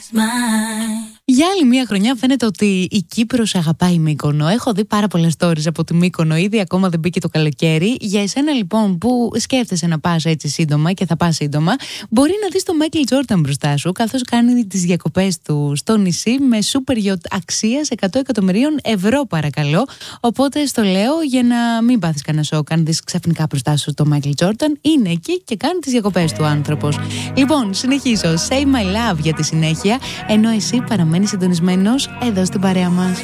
Για άλλη μια χρονιά φαίνεται ότι η Κύπρος αγαπάει Μύκονο. Έχω δει πάρα πολλές stories από τη Μύκονο, ήδη ακόμα δεν μπήκε το καλοκαίρι. Για εσένα λοιπόν που σκέφτεσαι να πας έτσι σύντομα και θα πας σύντομα, μπορεί να δεις τον Μάικλ Τζόρνταν μπροστά σου, καθώς κάνει τις διακοπές του στο νησί με super yacht αξίας 100 εκατομμυρίων ευρώ, παρακαλώ. Οπότε στο λέω για να μην πάθεις κανένα σοκ αν δεις ξαφνικά μπροστά σου τον Μάικλ Τζόρνταν. Είναι εκεί και κάνει τις διακοπές του άνθρωπος. Λοιπόν, συνεχίζω. Say my love για τη συνέχεια, ενώ εσύ παραμένεις συντονισμένος εδώ στην παρέα μας.